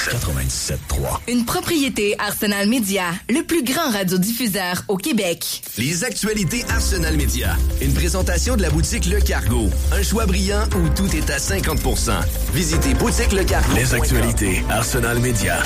97.3. Une propriété Arsenal Media, le plus grand radiodiffuseur au Québec. Les actualités Arsenal Media. Une présentation de la boutique Le Cargo. Un choix brillant où tout est à 50%. Visitez boutique Le Cargo. Les actualités Arsenal Media.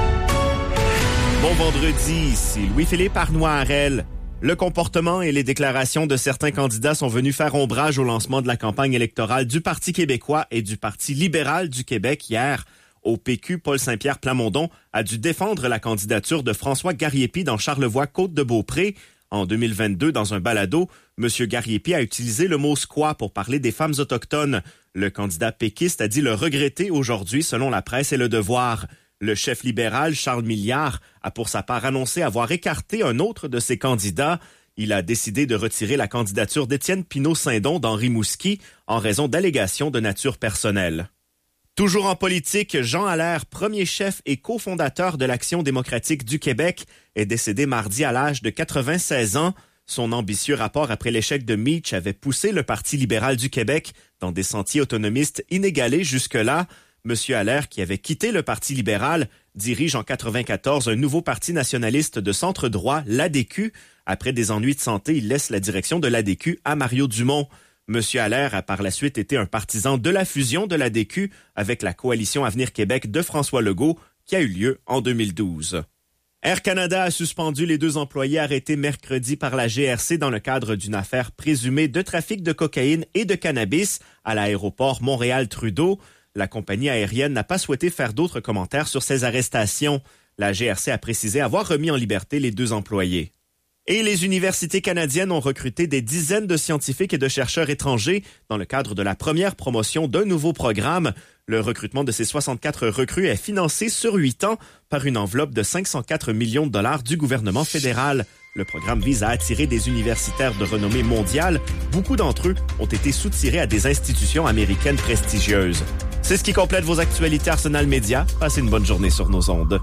Bon vendredi, ici Louis-Philippe Arnois-Harel. Le comportement et les déclarations de certains candidats sont venus faire ombrage au lancement de la campagne électorale du Parti québécois et du Parti libéral du Québec hier. Au PQ, Paul Saint-Pierre Plamondon a dû défendre la candidature de François Garriépi dans Charlevoix-Côte-de-Beaupré. En 2022, dans un balado, M. Garriépi a utilisé le mot « squat » pour parler des femmes autochtones. Le candidat péquiste a dit le regretter aujourd'hui, selon la presse et Le Devoir. Le chef libéral, Charles Milliard, a pour sa part annoncé avoir écarté un autre de ses candidats. Il a décidé de retirer la candidature d'Étienne Pinault-Saindon dans Rimouski en raison d'allégations de nature personnelle. Toujours en politique, Jean Allaire, premier chef et cofondateur de l'Action démocratique du Québec, est décédé mardi à l'âge de 96 ans. Son ambitieux rapport après l'échec de Meach avait poussé le Parti libéral du Québec dans des sentiers autonomistes inégalés jusque-là. M. Allaire, qui avait quitté le Parti libéral, dirige en 1994 un nouveau parti nationaliste de centre-droit, l'ADQ. Après des ennuis de santé, il laisse la direction de l'ADQ à Mario Dumont. M. Allaire a par la suite été un partisan de la fusion de l'ADQ avec la coalition Avenir Québec de François Legault, qui a eu lieu en 2012. Air Canada a suspendu les 2 employés arrêtés mercredi par la GRC dans le cadre d'une affaire présumée de trafic de cocaïne et de cannabis à l'aéroport Montréal-Trudeau. La compagnie aérienne n'a pas souhaité faire d'autres commentaires sur ces arrestations. La GRC a précisé avoir remis en liberté les 2 employés. Et les universités canadiennes ont recruté des dizaines de scientifiques et de chercheurs étrangers dans le cadre de la première promotion d'un nouveau programme. Le recrutement de ces 64 recrues est financé sur 8 ans par une enveloppe de 504 millions de dollars du gouvernement fédéral. Le programme vise à attirer des universitaires de renommée mondiale. Beaucoup d'entre eux ont été soutirés à des institutions américaines prestigieuses. C'est ce qui complète vos actualités Arsenal Media. Passez une bonne journée sur nos ondes.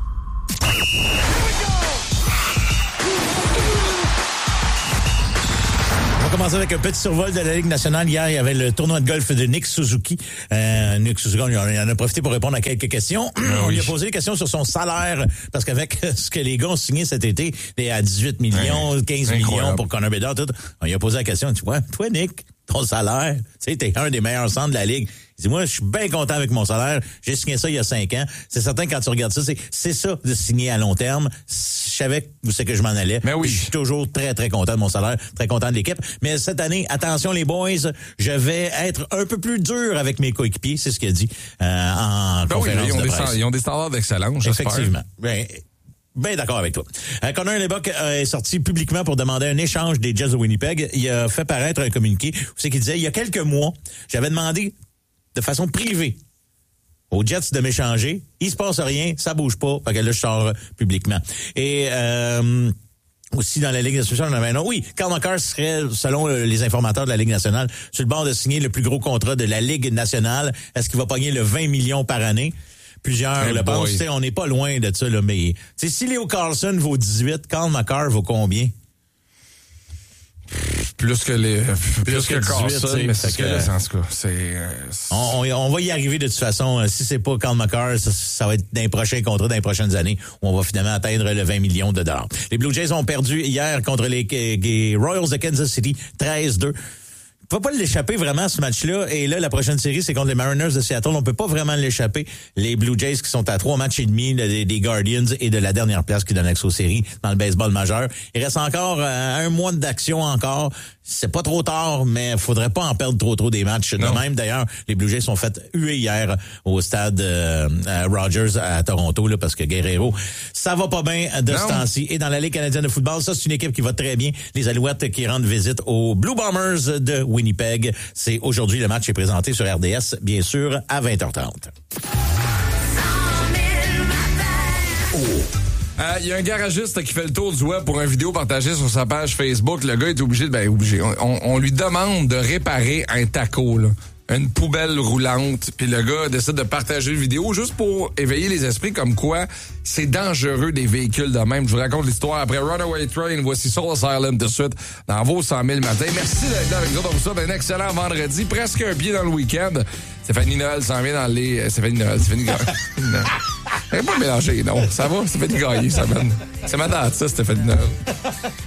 On va commencer avec un petit survol de la Ligue nationale. Hier, il y avait le tournoi de golf de Nick Suzuki. Nick Suzuki, on en a profité pour répondre à quelques questions. On lui a posé des questions sur son salaire, parce qu'avec ce que les gars ont signé cet été, à 18 millions, 15 millions pour Connor Bedard, tout, on lui a posé la question, tu vois, toi, Nick, ton salaire, tu sais, t'es un des meilleurs centres de la Ligue. Il dit, moi, je suis bien content avec mon salaire. J'ai signé ça il y a 5 ans. C'est certain, quand tu regardes ça, c'est ça de signer à long terme. Je savais où c'est que je m'en allais. Mais oui. Je suis toujours très, très content de mon salaire, très content de l'équipe. Mais cette année, attention les boys, je vais être un peu plus dur avec mes coéquipiers. C'est ce qu'il a dit en conférence de presse. Ils ont des standards d'excellence, j'espère. Effectivement. Ben d'accord avec toi. Connor Lebock est sorti publiquement pour demander un échange des Jets de Winnipeg. Il a fait paraître un communiqué où c'est qu'il disait, il y a quelques mois, j'avais demandé de façon privée aux Jets de m'échanger. Il se passe rien, ça bouge pas. Fait que là, je sors publiquement. Et aussi dans la Ligue nationale, on avait un autre. Oui, Carl McCarr serait, selon les informateurs de la Ligue nationale, sur le bord de signer le plus gros contrat de la Ligue nationale. Est-ce qu'il va pogner le 20 millions par année? Plusieurs le pensent. On n'est pas loin de ça, là, mais si Leo Carlson vaut 18, Carl McCarr vaut combien? Plus que Carlson, mais c'est ce que là, en tout cas, on va y arriver de toute façon. Si c'est pas Carl McCarr, ça va être d'un prochain contrat, dans les prochaines années, où on va finalement atteindre le 20 millions de dollars. Les Blue Jays ont perdu hier contre les Royals de Kansas City, 13-2. On peut pas l'échapper vraiment ce match-là. Et là, la prochaine série, c'est contre les Mariners de Seattle. On peut pas vraiment l'échapper. Les Blue Jays qui sont à 3 matchs et demi des Guardians et de la dernière place qui donne accès aux séries dans le baseball majeur. Il reste encore un mois d'action encore. C'est pas trop tard, mais faudrait pas en perdre trop des matchs. De même, d'ailleurs, les Blue Jays sont fait huer hier au stade Rogers à Toronto, là, parce que Guerrero, ça va pas bien de ce temps-ci. Et dans la Ligue canadienne de football, ça, c'est une équipe qui va très bien. Les Alouettes qui rendent visite aux Blue Bombers de Winnipeg. C'est aujourd'hui, le match est présenté sur RDS, bien sûr, à 20h30. Il y a un garagiste qui fait le tour du web pour une vidéo partagée sur sa page Facebook. Le gars est obligé on lui demande de réparer un taco, là. Une poubelle roulante, puis le gars décide de partager une vidéo juste pour éveiller les esprits comme quoi c'est dangereux des véhicules de même. Je vous raconte l'histoire après Runaway Train. Voici Soul Asylum de suite dans vos 100 000 matins. Merci d'être là avec nous. On vous souhaite un excellent vendredi, presque un pied dans le week-end. Stéphanie Noël s'en vient dans les... Stéphanie Noël. J'avais pas mélangé, non. Ça va, ça fait dégailler, ça, man. C'est ma dentiste, ça fait de Noël.